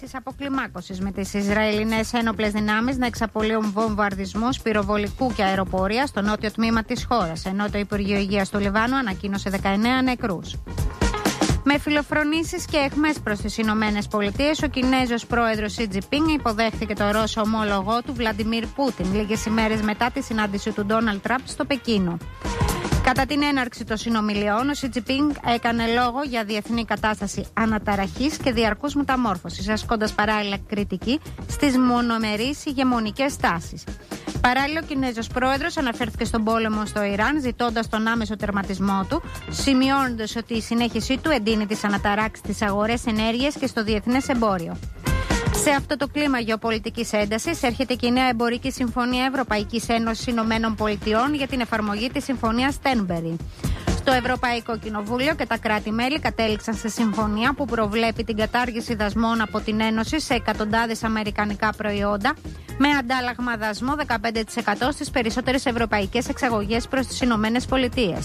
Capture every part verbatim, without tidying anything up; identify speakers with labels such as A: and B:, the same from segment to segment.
A: πράξεις αποκλιμάκωσης με τις Ισραηλινές ένοπλες δυνάμεις να εξαπολύουν βομβαρδισμούς πυροβολικού και αεροπορία στο νότιο τμήμα της χώρας, ενώ το Υπουργείο Υγείας του Λιβάνου ανακοίνωσε δεκαεννέα νεκρούς. Με φιλοφρονήσεις και αιχμές προς τις Ηνωμένες Πολιτείες, ο Κινέζος πρόεδρος Σι Τζινπίνγκ υποδέχθηκε το Ρώσο ομόλογό του Βλαντιμίρ Πούτιν λίγες ημέρες μετά τη συνάντηση του Ντόναλντ Τραμπ στο Πεκίνο. Κατά την έναρξη των συνομιλιών, ο Σι Τζινπίνγκ έκανε λόγο για διεθνή κατάσταση αναταραχής και διαρκούς μεταμόρφωσης, ασκώντας παράλληλα κριτική στις μονομερείς ηγεμονικές τάσεις. Παράλληλα, ο Κινέζος πρόεδρος αναφέρθηκε στον πόλεμο στο Ιράν, ζητώντας τον άμεσο τερματισμό του, σημειώνοντας ότι η συνέχιση του εντείνει τις αναταράξεις στις αγορές ενέργειας και στο διεθνές εμπόριο. Σε αυτό το κλίμα γεωπολιτικής έντασης έρχεται και η νέα εμπορική συμφωνία Ευρωπαϊκής Ένωσης Ηνωμένων Πολιτειών για την εφαρμογή της συμφωνίας Στένμπερι. Το Ευρωπαϊκό Κοινοβούλιο και τα κράτη-μέλη κατέληξαν σε συμφωνία που προβλέπει την κατάργηση δασμών από την Ένωση σε εκατοντάδες αμερικανικά προϊόντα, με αντάλλαγμα δασμό δεκαπέντε τοις εκατό στις περισσότερες ευρωπαϊκές εξαγωγές προς τις Ηνωμένες Πολιτείες.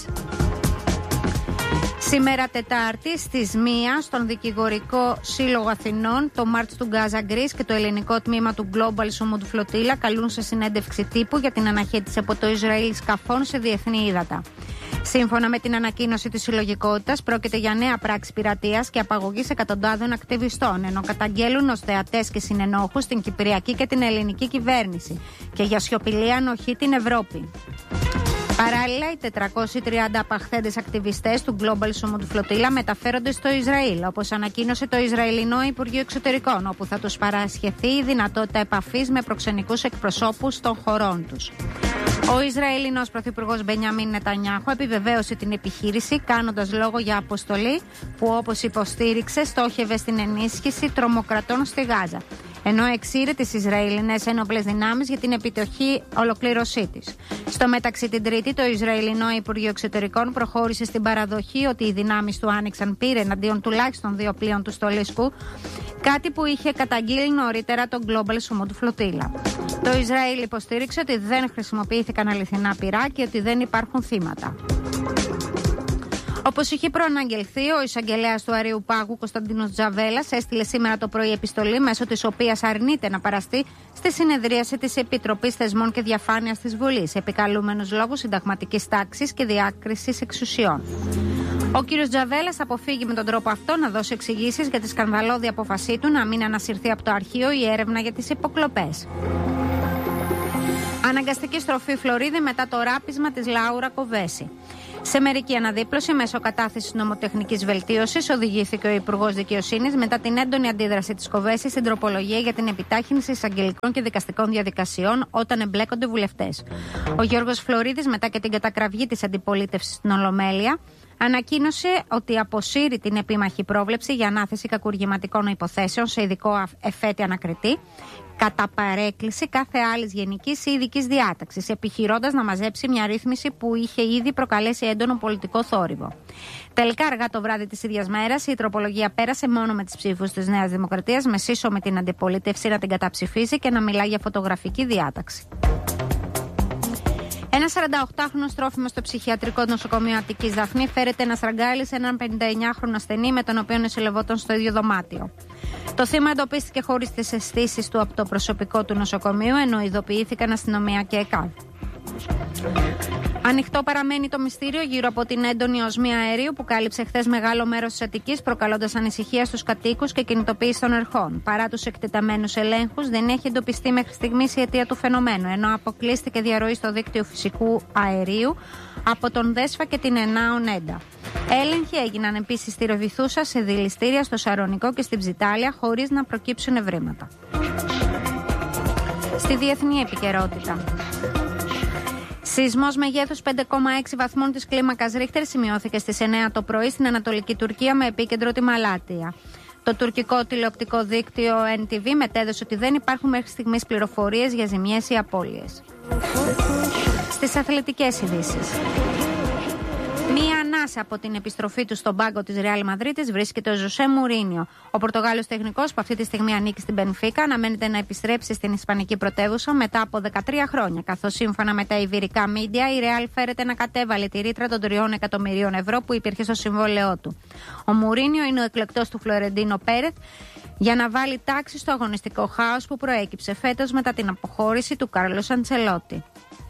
A: Σήμερα Τετάρτη στις μία στον Δικηγορικό Σύλλογο Αθηνών, το March του Gaza Greece και το ελληνικό τμήμα του Global Summit Flotilla καλούν σε συνέντευξη τύπου για την αναχέτηση από το Ισραήλ σκαφών σε διεθνή ύδατα. Σύμφωνα με την ανακοίνωση της συλλογικότητας, πρόκειται για νέα πράξη πειρατείας και απαγωγής εκατοντάδων ακτιβιστών, ενώ καταγγέλουν ως θεατές και συνενόχους την κυπριακή και την ελληνική κυβέρνηση και για σιωπηλή ανοχή την Ευρώπη. Παράλληλα, οι τετρακόσιοι τριάντα απαχθέντες ακτιβιστές του Global Summit Flotilla μεταφέρονται στο Ισραήλ, όπως ανακοίνωσε το Ισραηλινό Υπουργείο Εξωτερικών, όπου θα τους παρασχεθεί η δυνατότητα επαφής με προξενικούς εκπροσώπους των χωρών τους. Ο Ισραηλινός Πρωθυπουργός Μπενιαμίν Νετανιάχου επιβεβαίωσε την επιχείρηση, κάνοντας λόγο για αποστολή που, όπως υποστήριξε, στόχευε στην ενίσχυση τρομοκρατών στη Γάζα, ενώ εξήρε τις Ισραηλινές ένοπλες δυνάμεις για την επιτυχή ολοκλήρωσή της. Στο μεταξύ, την Τρίτη, το Ισραηλινό Υπουργείο Εξωτερικών προχώρησε στην παραδοχή ότι οι δυνάμεις του άνοιξαν πύρ εναντίον τουλάχιστον δύο πλοίων του Στολίσκου, κάτι που είχε καταγγείλει νωρίτερα το Global Summit Flotilla. Το Ισραήλ υποστήριξε ότι δεν χρησιμοποιήθηκαν αληθινά πυρά και ότι δεν υπάρχουν θύματα. Όπως είχε προαναγγελθεί, ο εισαγγελέας του Αριού Πάγου, Κωνσταντίνος Τζαβέλας, έστειλε σήμερα το πρωί επιστολή μέσω της οποίας αρνείται να παραστεί στη συνεδρίαση της Επιτροπής Θεσμών και Διαφάνειας της Βουλής, επικαλούμενος λόγους συνταγματικής τάξης και διάκρισης εξουσιών. Ο κύριος Τζαβέλας αποφύγει με τον τρόπο αυτό να δώσει εξηγήσεις για τη σκανδαλώδη απόφασή του να μην ανασυρθεί από το αρχείο η έρευνα για τις υποκλοπές. Αναγκαστική στροφή Φλωρίδη μετά το ράπισμα της Λάουρα Κοβέση. Σε μερική αναδίπλωση μέσω κατάθεσης νομοτεχνικής βελτίωσης οδηγήθηκε ο Υπουργός Δικαιοσύνης μετά την έντονη αντίδραση της Κοβέση στην τροπολογία για την επιτάχυνση εισαγγελικών και δικαστικών διαδικασιών όταν εμπλέκονται βουλευτές. Ο Γιώργος Φλωρίδης, μετά και την κατακραυγή της αντιπολίτευσης στην Ολομέλεια, ανακοίνωσε ότι αποσύρει την επίμαχη πρόβλεψη για ανάθεση κακουργηματικών υποθέσεων σε ειδικό εφέτη ανακριτή, κατά παρέκκληση κάθε άλλης γενικής ή ειδικής διάταξης, επιχειρώντας να μαζέψει μια ρύθμιση που είχε ήδη προκαλέσει έντονο πολιτικό θόρυβο. Τελικά, αργά το βράδυ της ίδιας μέρας, η τροπολογία πέρασε μόνο με τις ψήφους της Νέας Δημοκρατίας, με σύσσωμη την αντιπολίτευση να την καταψηφίσει και να μιλά για φωτογραφική διάταξη. Ένα σαρανταοκτάχρονο τρόφιμο στο ψυχιατρικό νοσοκομείο Αττικής Δαφνή φέρεται να στραγγάλισε έναν πενηνταεννιάχρονο ασθενή με τον οποίο νοσηλευόταν στο ίδιο δωμάτιο. Το θύμα εντοπίστηκε χωρίς τις αισθήσεις του από το προσωπικό του νοσοκομείου, ενώ ειδοποιήθηκαν αστυνομία και ΕΚΑΒ. Ανοιχτό παραμένει το μυστήριο γύρω από την έντονη οσμία αερίου που κάλυψε χθες μεγάλο μέρος της Αττικής, προκαλώντας ανησυχία στους κατοίκους και κινητοποίηση των ερχών. Παρά τους εκτεταμένους ελέγχους, δεν έχει εντοπιστεί μέχρι στιγμής η αιτία του φαινομένου, ενώ αποκλείστηκε διαρροή στο δίκτυο φυσικού αερίου από τον Δέσφα και την Ενάο Νέντα. Έλεγχοι έγιναν επίσης στη Ρεβιθούσα, σε δηληστήρια στο Σαρονικό και στην Ψιτάλια, χωρίς να προκύψουν ευρήματα. Στη διεθνή επικαιρότητα. Σεισμός μεγέθους πέντε κόμμα έξι βαθμών της κλίμακας Ρίχτερ σημειώθηκε στις εννέα το πρωί στην Ανατολική Τουρκία με επίκεντρο τη Μαλάτια. Το τουρκικό τηλεοπτικό δίκτυο εν τι βι μετέδωσε ότι δεν υπάρχουν μέχρι στιγμής πληροφορίες για ζημιές ή απώλειες. Στις αθλητικές ειδήσεις. Μία ανάσα από την επιστροφή του στον πάγκο της Ρεάλ Μαδρίτης βρίσκεται ο Ζωσέ Μουρίνιο. Ο Πορτογάλος τεχνικός, που αυτή τη στιγμή ανήκει στην Μπενφίκα, αναμένεται να επιστρέψει στην Ισπανική πρωτεύουσα μετά από δεκατρία χρόνια. Καθώς σύμφωνα με τα ιβηρικά μίντια, η Ρεάλ φέρεται να κατέβαλε τη ρήτρα των τριών εκατομμυρίων ευρώ που υπήρχε στο συμβόλαιό του. Ο Μουρίνιο είναι ο εκλεκτός του Φλωρεντίνο Πέρεθ για να βάλει τάξη στο αγωνιστικό χάος που προέκυψε φέτος μετά την αποχώρηση του Κάρλος Αντσελότη.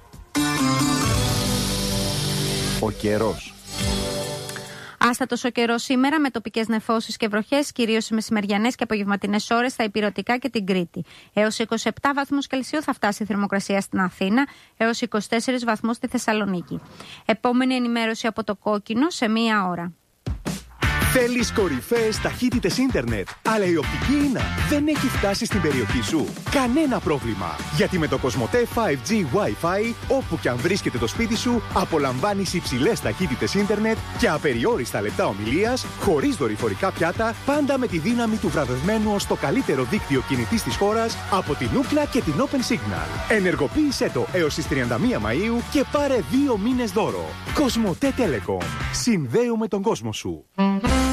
B: Ο καιρός.
A: Άστατος ο καιρός σήμερα με τοπικές νεφώσεις και βροχές, κυρίως σε μεσημεριανές και απογευματινές ώρες στα Ηπειρωτικά και την Κρήτη. Έως είκοσι επτά βαθμούς Κελσίου θα φτάσει η θερμοκρασία στην Αθήνα, έως είκοσι τέσσερις βαθμούς στη Θεσσαλονίκη. Επόμενη ενημέρωση από το Κόκκινο σε μία ώρα.
C: Θέλεις κορυφαίες ταχύτητες ίντερνετ, αλλά η οπτική ίνα δεν έχει φτάσει στην περιοχή σου? Κανένα πρόβλημα, γιατί με το Κοσμοτέ φάιβ τζι Wi-Fi, όπου και αν βρίσκεται το σπίτι σου, απολαμβάνεις υψηλές ταχύτητες ίντερνετ και απεριόριστα λεπτά ομιλίας, χωρίς δορυφορικά πιάτα, πάντα με τη δύναμη του βραβευμένου ως το καλύτερο δίκτυο κινητής της χώρας από την Ookla και την Open Signal. Ενεργοποίησέ το έως τις τριάντα μία Μαΐου και πάρε δύο μήνες δώρο. Κοσμοτέ Telecom. Συνδέουμε τον κόσμο σου.